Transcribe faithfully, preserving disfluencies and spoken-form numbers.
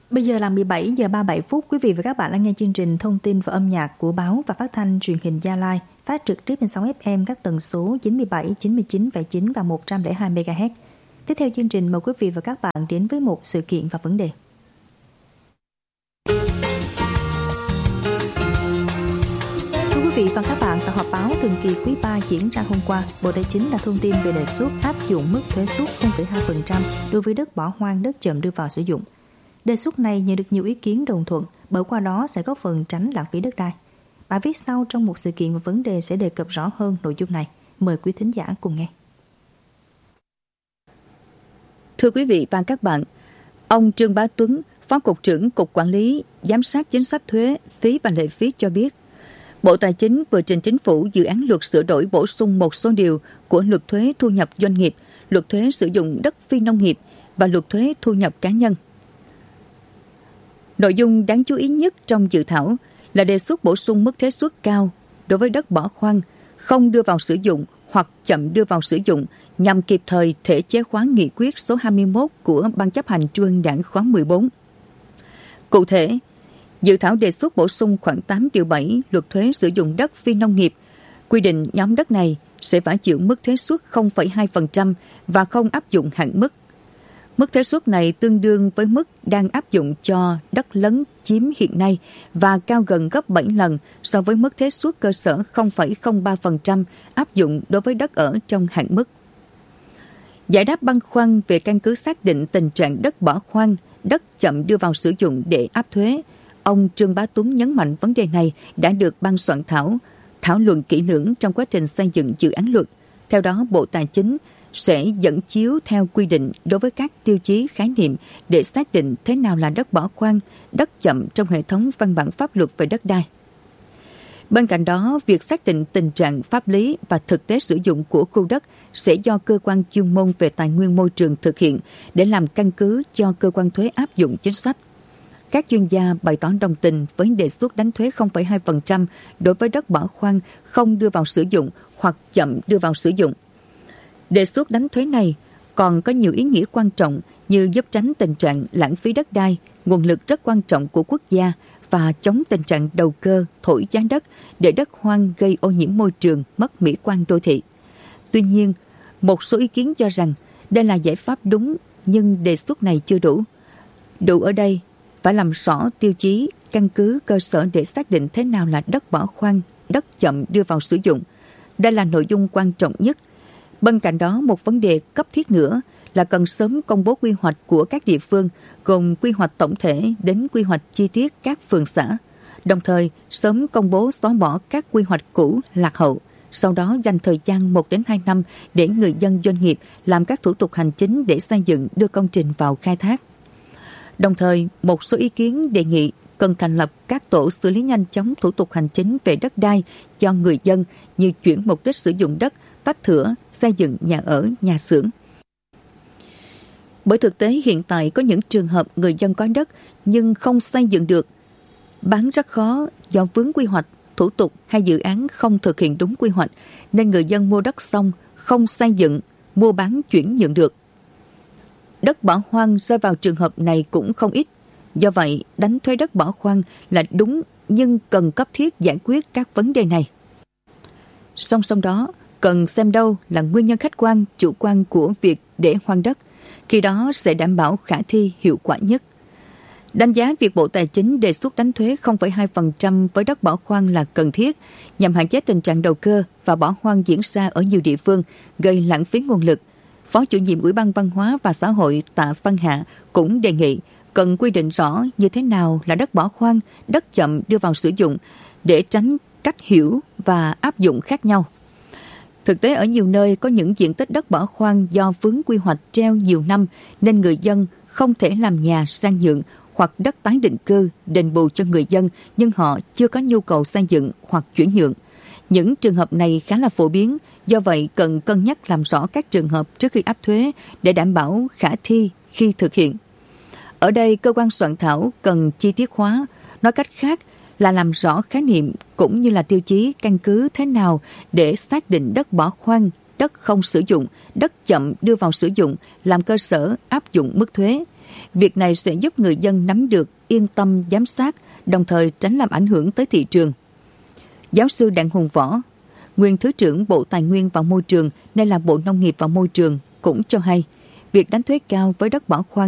Bây giờ là mười bảy giờ ba mươi bảy phút. Quý vị và các bạn đang nghe chương trình Thông tin và âm nhạc của báo và phát thanh truyền hình Gia Lai, phát trực tiếp trên sóng ép em các tần số chín mươi bảy, chín mươi chín phẩy chín và một trăm lẻ hai mê ga héc. Tiếp theo chương trình, mời quý vị và các bạn đến với một sự kiện và vấn đề. Thưa quý vị và các bạn, tại họp báo thường kỳ quý ba diễn ra hôm qua, Bộ Tài chính đã thông tin về đề xuất áp dụng mức thuế suất không phẩy hai phần trăm đối với đất bỏ hoang, đất chậm đưa vào sử dụng. Đề xuất này nhận được nhiều ý kiến đồng thuận, bởi qua đó sẽ góp phần tránh lãng phí đất đai. Bài viết sau trong một sự kiện và vấn đề sẽ đề cập rõ hơn nội dung này. Mời quý thính giả cùng nghe. Thưa quý vị và các bạn, ông Trương Bá Tuấn, Phó Cục trưởng Cục Quản lý, Giám sát Chính sách thuế, phí và lệ phí cho biết, Bộ Tài chính vừa trình Chính phủ dự án luật sửa đổi bổ sung một số điều của Luật thuế thu nhập doanh nghiệp, Luật thuế sử dụng đất phi nông nghiệp và Luật thuế thu nhập cá nhân. Nội dung đáng chú ý nhất trong dự thảo là đề xuất bổ sung mức thuế suất cao đối với đất bỏ hoang, không đưa vào sử dụng hoặc chậm đưa vào sử dụng nhằm kịp thời thể chế hóa nghị quyết số hai mươi mốt của Ban chấp hành Trung ương Đảng khóa mười bốn. Cụ thể, dự thảo đề xuất bổ sung khoản tám điều bảy Luật thuế sử dụng đất phi nông nghiệp, quy định nhóm đất này sẽ phải chịu mức thuế suất không phẩy hai phần trăm và không áp dụng hạn mức. Mức thuế suất này tương đương với mức đang áp dụng cho đất lấn chiếm hiện nay và cao gần gấp bảy lần so với mức thuế suất cơ sở không phẩy không ba phần trăm áp dụng đối với đất ở trong hạn mức. Giải đáp băn khoăn về căn cứ xác định tình trạng đất bỏ hoang, đất chậm đưa vào sử dụng để áp thuế, ông Trương Bá Tuấn nhấn mạnh vấn đề này đã được ban soạn thảo, thảo luận kỹ lưỡng trong quá trình xây dựng dự án luật. Theo đó, Bộ Tài chính sẽ dẫn chiếu theo quy định đối với các tiêu chí khái niệm để xác định thế nào là đất bỏ hoang, đất chậm trong hệ thống văn bản pháp luật về đất đai. Bên cạnh đó, việc xác định tình trạng pháp lý và thực tế sử dụng của khu đất sẽ do cơ quan chuyên môn về tài nguyên môi trường thực hiện để làm căn cứ cho cơ quan thuế áp dụng chính sách. Các chuyên gia bày tỏ đồng tình với đề xuất đánh thuế không phẩy hai phần trăm đối với đất bỏ hoang không đưa vào sử dụng hoặc chậm đưa vào sử dụng. Đề xuất đánh thuế này còn có nhiều ý nghĩa quan trọng như giúp tránh tình trạng lãng phí đất đai, nguồn lực rất quan trọng của quốc gia, và chống tình trạng đầu cơ thổi giá đất để đất hoang gây ô nhiễm môi trường, mất mỹ quan đô thị. Tuy nhiên, một số ý kiến cho rằng đây là giải pháp đúng nhưng đề xuất này chưa đủ. Đủ ở đây phải làm rõ tiêu chí, căn cứ, cơ sở để xác định thế nào là đất bỏ hoang, đất chậm đưa vào sử dụng. Đây là nội dung quan trọng nhất. Bên cạnh đó, một vấn đề cấp thiết nữa là cần sớm công bố quy hoạch của các địa phương, gồm quy hoạch tổng thể đến quy hoạch chi tiết các phường xã. Đồng thời, sớm công bố xóa bỏ các quy hoạch cũ, lạc hậu. Sau đó dành thời gian một đến hai năm để người dân doanh nghiệp làm các thủ tục hành chính để xây dựng đưa công trình vào khai thác. Đồng thời, một số ý kiến đề nghị cần thành lập các tổ xử lý nhanh chóng thủ tục hành chính về đất đai cho người dân như chuyển mục đích sử dụng đất, tách thửa, xây dựng nhà ở, nhà xưởng. Bởi thực tế hiện tại có những trường hợp người dân có đất nhưng không xây dựng được, bán rất khó do vướng quy hoạch, thủ tục hay dự án không thực hiện đúng quy hoạch, nên người dân mua đất xong không xây dựng, mua bán chuyển nhượng được. Đất bỏ hoang rơi vào trường hợp này cũng không ít. Do vậy, đánh thuế đất bỏ hoang là đúng nhưng cần cấp thiết giải quyết các vấn đề này. Song song đó, cần xem đâu là nguyên nhân khách quan, chủ quan của việc để hoang đất. Khi đó sẽ đảm bảo khả thi, hiệu quả nhất. Đánh giá việc Bộ Tài chính đề xuất đánh thuế không phẩy hai phần trăm với đất bỏ hoang là cần thiết nhằm hạn chế tình trạng đầu cơ và bỏ hoang diễn ra ở nhiều địa phương, gây lãng phí nguồn lực. Phó chủ nhiệm Ủy ban Văn hóa và Xã hội Tạ Văn Hạ cũng đề nghị cần quy định rõ như thế nào là đất bỏ hoang, đất chậm đưa vào sử dụng để tránh cách hiểu và áp dụng khác nhau. Thực tế ở nhiều nơi có những diện tích đất bỏ hoang do vướng quy hoạch treo nhiều năm nên người dân không thể làm nhà sang nhượng hoặc đất tái định cư đền bù cho người dân nhưng họ chưa có nhu cầu xây dựng hoặc chuyển nhượng. Những trường hợp này khá là phổ biến, do vậy cần cân nhắc làm rõ các trường hợp trước khi áp thuế để đảm bảo khả thi khi thực hiện. Ở đây, cơ quan soạn thảo cần chi tiết hóa, nói cách khác là làm rõ khái niệm cũng như là tiêu chí căn cứ thế nào để xác định đất bỏ hoang, đất không sử dụng, đất chậm đưa vào sử dụng làm cơ sở áp dụng mức thuế. Việc này sẽ giúp người dân nắm được, yên tâm giám sát, đồng thời tránh làm ảnh hưởng tới thị trường. Giáo sư Đặng Hùng Võ, nguyên Thứ trưởng Bộ Tài nguyên và Môi trường, nay là Bộ Nông nghiệp và Môi trường, cũng cho hay, việc đánh thuế cao với đất bỏ hoang